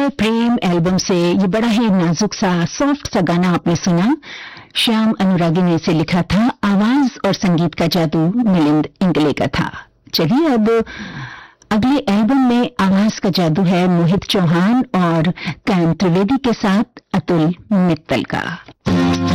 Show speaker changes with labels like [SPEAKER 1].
[SPEAKER 1] है प्रेम एल्बम से ये बड़ा ही नाजुक सा सॉफ्ट सा गाना आपने सुना। श्याम अनुरागी ने इसे लिखा था। आवाज और संगीत का जादू मिलिंद इंगले का था। चलिए अब अगले एल्बम में आवाज का जादू है मोहित चौहान और कैम त्रिवेदी के साथ अतुल मित्तल का।